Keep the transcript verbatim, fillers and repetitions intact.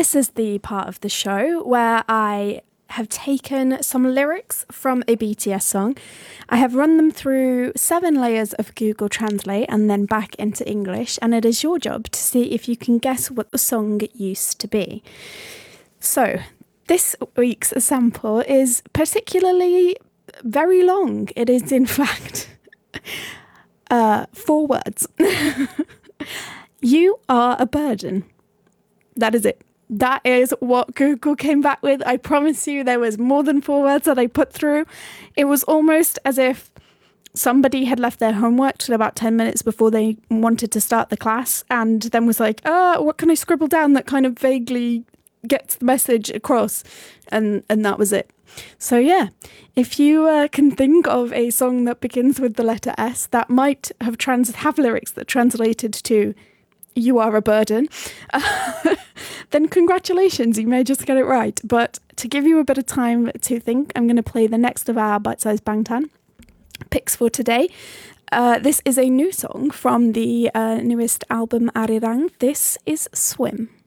This is the part of the show where I have taken some lyrics from a B T S song. I have run them through seven layers of Google Translate and then back into English, and it is your job to see if you can guess what the song used to be. So, this week's sample is particularly very long. It is, in fact, uh, four words. You are a burden. That is it. That is what Google came back with. I promise you there was more than four words that I put through. It was almost as if somebody had left their homework till about ten minutes before they wanted to start the class and then was like, uh, what can I scribble down that kind of vaguely gets the message across? And and that was it. So yeah, if you uh, can think of a song that begins with the letter S that might have trans have lyrics that translated to "You are a burden," uh, then congratulations, you may just get it right. But to give you a bit of time to think, I'm going to play the next of our bite-sized Bangtan picks for today. Uh, this is a new song from the uh, newest album Arirang. This is Swim.